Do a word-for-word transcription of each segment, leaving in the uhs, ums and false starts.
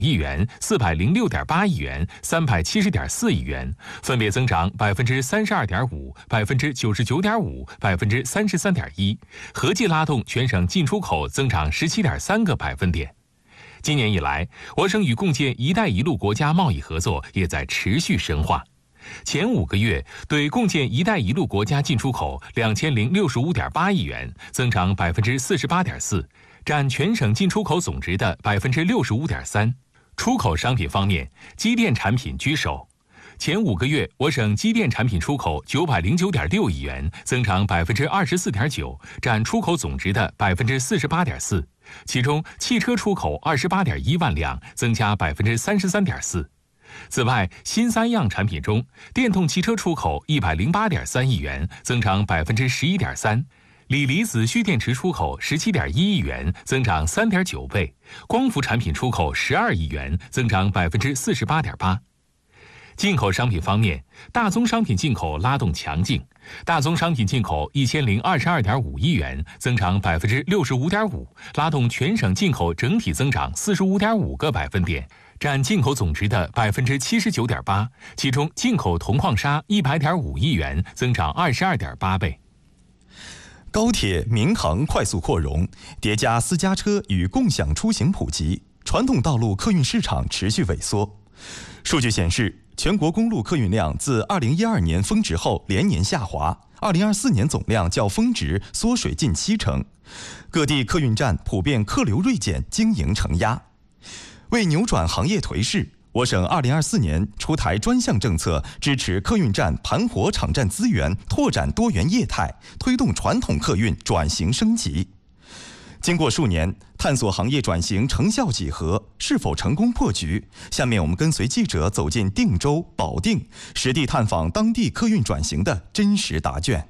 亿元、四百零六点八亿元、三百七十点四亿元，分别增长百分之三十二点五、百分之九十九点五、百分之三十三点一，合计拉动全省进出口增长十七点三个百分点。今年以来，我省与共建“一带一路”国家贸易合作也在持续深化。前五个月，对共建“一带一路”国家进出口两千零六十五点八亿元，增长百分之四十八点四，占全省进出口总值的百分之六十五点三。出口商品方面，机电产品居首。前五个月，我省机电产品出口九百零九点六亿元，增长百分之二十四点九，占出口总值的百分之四十八点四。其中，汽车出口二十八点一万辆，增加百分之三十三点四。此外，新三样产品中，电动汽车出口一百零八点三亿元，增长百分之十一点三；锂离子蓄电池出口十七点一亿元，增长三点九倍；光伏产品出口十二亿元，增长百分之四十八点八。进口商品方面，大宗商品进口拉动强劲，大宗商品进口一千零二十二点五亿元，增长百分之六十五点五，拉动全省进口整体增长四十五点五个百分点，占进口总值的百分之七十九点八。其中，进口铜矿砂一百点五亿元，增长二十二点八倍。 高铁、民航快速扩容，叠加私家车与共享出行普及，传统道路客运市场持续萎缩。数据显示，全国公路客运量自二零一二年峰值后连年下滑，二零二四年总量较峰值缩水近七成。各地客运站普遍客流锐减，经营承压。为扭转行业颓势，我省二零二四年出台专项政策，支持客运站盘活场站资源，拓展多元业态，推动传统客运转型升级。经过数年探索行业转型成效几何，是否成功破局？下面我们跟随记者走进定州、保定，实地探访当地客运转型的真实答卷。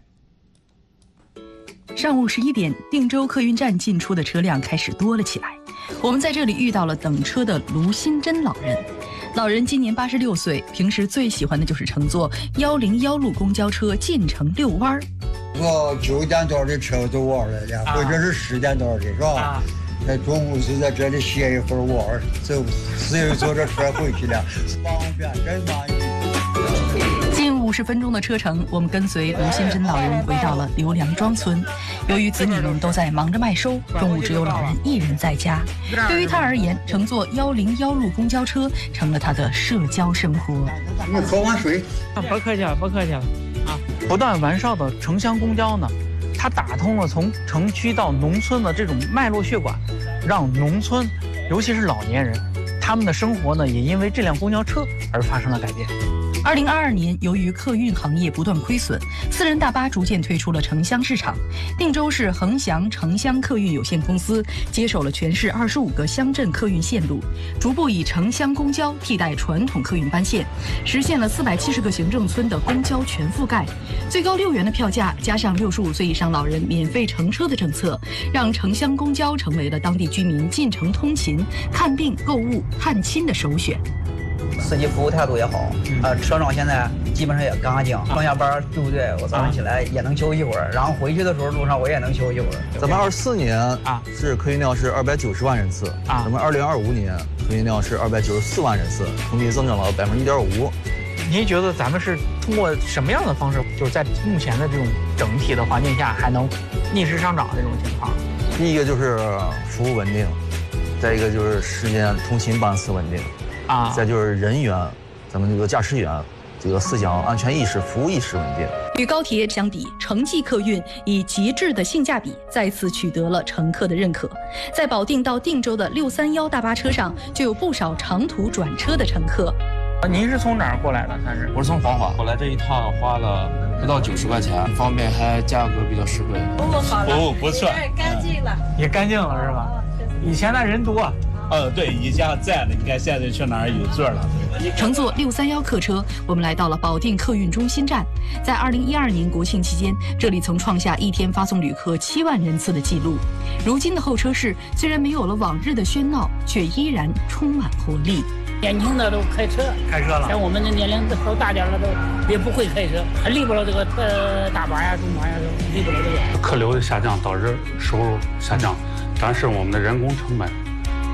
上午十一点，定州客运站进出的车辆开始多了起来。我们在这里遇到了等车的卢新珍老人。老人今年八十六岁，平时最喜欢的就是乘坐幺零幺路公交车进城遛弯儿。 我九点多的车就玩来了，或者是十点多的，是吧？在中午就在这里歇一会儿玩，走自由坐着车回去了，方便，真满意。 近五十分钟的车程，我们跟随卢新珍老人回到了刘梁庄村。由于子女们都在忙着卖收，中午只有老人一人在家。对于他而言，乘坐幺零幺路公交车成了他的社交生活。 你喝碗水。 不客气了，不客气了。啊，不断完善的城乡公交呢，它打通了从城区到农村的这种脉络血管，让农村，尤其是老年人，他们的生活呢，也因为这辆公交车而发生了改变。 二零二二年，由于客运行业不断亏损，私人大巴逐渐退出了城乡市场。定州市恒祥城乡客运有限公司接手了全市二十五个乡镇客运线路，逐步以城乡公交替代传统客运班线，实现了四百七十个行政村的公交全覆盖。最高六元的票价加上六十五岁以上老人免费乘车的政策，让城乡公交成为了当地居民进城通勤、看病、购物、探亲的首选。 司机服务态度也好，呃，车上现在基本上也干净。上下班，对不对？我早上起来也能休息一会儿，然后回去的时候路上我也能休息一会儿。 咱们二四年啊是客运量是二百九十万人次，啊，咱们二零二五年客运量是二百九十四万人次，同比增长了百分之一点五。 您觉得咱们是通过什么样的方式，就是在目前的这种整体的环境下，还能逆势上涨这种情况？ 第一个就是服务稳定，再一个就是时间通勤班次稳定。啊，再就是人员，咱们这个驾驶员，这个思想安全意识、服务意识稳定。 与高铁相比，城际客运以极致的性价比再次取得了乘客的认可。在保定到定州的六三幺大巴车上，就有不少长途转车的乘客。 您是从哪儿过来的？他是？ 我是从黄花，我来这一趟花了不到九十块钱，方便还价格比较实惠。 服务好了， 服务不错， 干净了， 也干净了是吧？以前那人多。 嗯，对，以前在的，你看现在去哪儿有座了？ 乘坐六三幺客车，我们来到了保定客运中心站。在二零一二年国庆期间，这里曾创下一天发送旅客七万人次的记录。如今的候车室虽然没有了往日的喧闹，却依然充满活力。 年轻的都开车， 开车了。 像我们的年龄都大点了，都也不会开车，还离不了这个呃大巴呀、中巴呀，都离不了这个。 客流的下降导致收入下降，但是我们的人工成本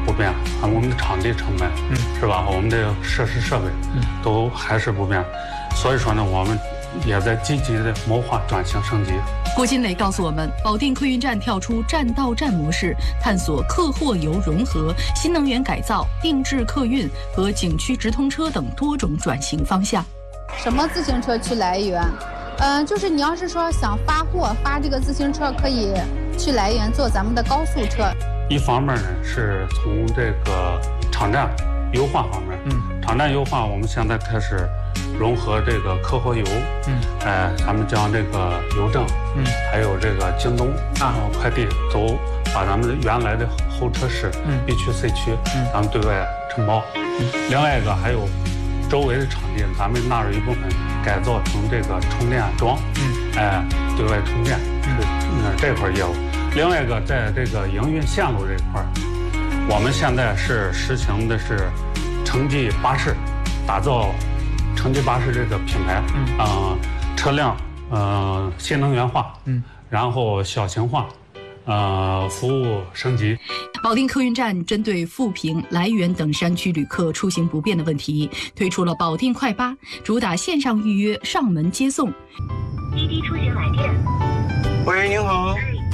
不变，啊，我们的场地成本，嗯，是吧？我们的设施设备，嗯，都还是不变。所以说呢，我们也在积极的谋划转型升级。 郭金磊告诉我们，保定客运站跳出站到站模式，探索客货游融合、新能源改造、定制客运和景区直通车等多种转型方向。 什么自行车去来源？嗯、呃，就是你要是说想发货，发这个自行车可以去来源坐咱们的高速车。 一方面呢，是从这个场站优化方面，嗯，场站优化，我们现在开始融合这个客货游，嗯，哎，咱们将这个邮政，嗯，还有这个京东啊快递走，把咱们原来的候车室，嗯 ，B 区 C 区，嗯，咱们对外承包。嗯，另外一个还有周围的场地，咱们纳入一部分改造成这个充电桩，嗯，哎，对外充电是嗯这块业务。另外一个在这个营运线路这块，我们现在是实行的是城际巴士，打造城际巴士这个品牌，嗯，呃，车辆呃新能源化，嗯，然后小型化，呃，服务升级。 保定客运站针对富平、涞源等山区旅客出行不便的问题，推出了保定快巴，主打线上预约、上门接送。 滴滴出行来电。 喂，您好。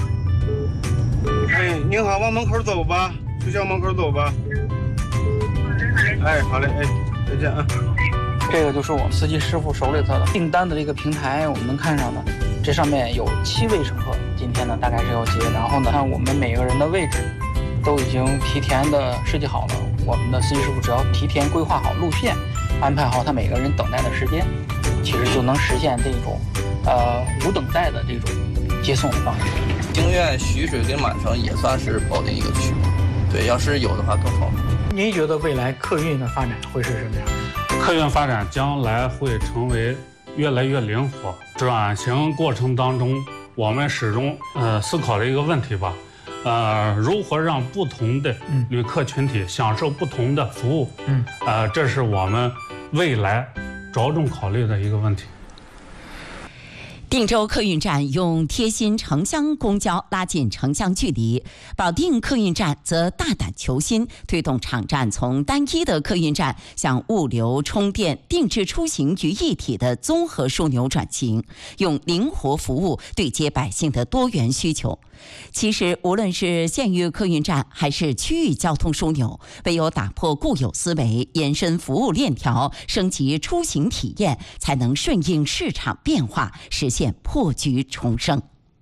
哎，您好，往门口走吧，学校门口走吧。哎，好嘞，哎，再见啊。 这个就是我们司机师傅手里头的订单的这个平台，我们能看上的，这上面有七位乘客，今天呢大概是要接，然后呢，看我们每个人的位置都已经提前的设计好了，我们的司机师傅只要提前规划好路线，安排好他每个人等待的时间，其实就能实现这种呃无等待的这种接送的方式。 京苑、徐水跟满城也算是保定一个区，对，要是有的话更方便。 您觉得未来客运的发展会是什么样？ 客运发展将来会成为越来越灵活。转型过程当中，我们始终呃思考了一个问题吧，呃，如何让不同的旅客群体享受不同的服务？嗯，呃，这是我们未来着重考虑的一个问题。 定州客运站用贴心城乡公交拉近城乡距离，保定客运站则大胆求新，推动场站从单一的客运站向物流、充电、定制出行于一体的综合枢纽转型，用灵活服务对接百姓的多元需求。其实，无论是县域客运站还是区域交通枢纽，唯有打破固有思维，延伸服务链条，升级出行体验，才能顺应市场变化，实现破局重生。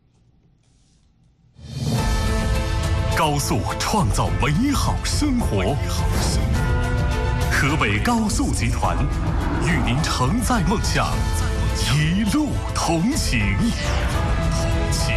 高速创造美好生活，河北高速集团与您承载梦想，一路同行。同行。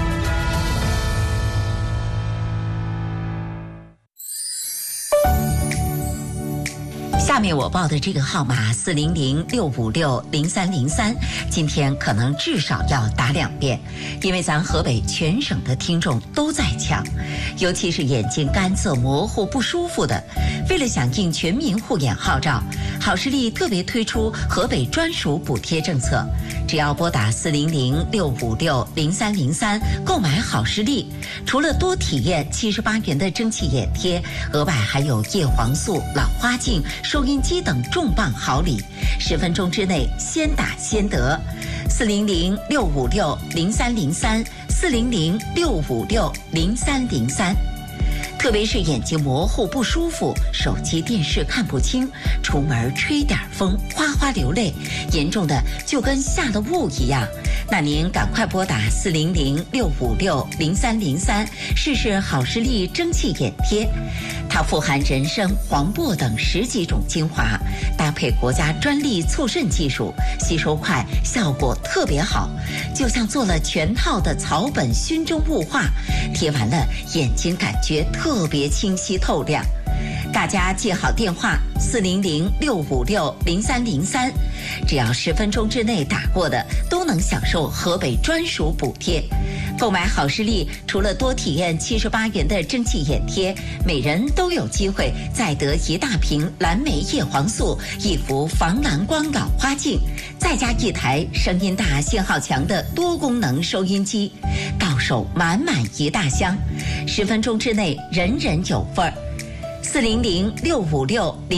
下面我报的这个号码四零零六五六零三零三，今天可能至少要打两遍，因为咱河北全省的听众都在抢，尤其是眼睛干涩模糊不舒服的。为了响应全民护眼号召，好视力特别推出河北专属补贴政策，只要拨打四零零六五六零三零三购买好视力，除了多体验七十八元的蒸汽眼贴，额外还有叶黄素、老花镜、收音机等重磅好礼，十分钟之内先打先得。四零零六五六零三零三，四零零六五六零三零三。特别是眼睛模糊不舒服，手机电视看不清，出门吹点风哗哗流泪，严重的就跟下了雾一样，那您赶快拨打四零零六五六零三零三，试试好视力蒸汽眼贴。它富含人参、黄柏等十几种精华，搭配国家专利促渗技术，吸收快，效果特别好，就像做了全套的草本熏蒸雾化，贴完了眼睛感觉特别清晰透亮。大家记好电话四零零六五六零三零三，只要十分钟之内打过的都能享受河北专属补贴。购买好视力，除了多体验七十八元的蒸汽眼贴，每人都有机会再得一大瓶蓝莓叶黄素、一幅防蓝光老花镜，再加一台声音大、信号强的多功能收音机，到手满满一大箱，十分钟之内人人有份儿。 四零零六五六零。